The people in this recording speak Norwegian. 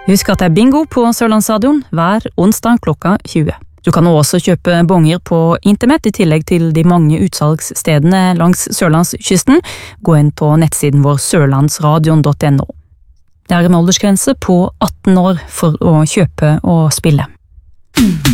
Husk at det er bingo på Sørlandsradioen hver onsdag klokka 20. Du kan også kjøpe bonger på internett i tillegg til de mange utsalgsstedene langs Sørlandskysten. Gå inn på nettsiden vår sørlandsradion.no. Det er en aldersgrense på 18 år for å kjøpe og spille.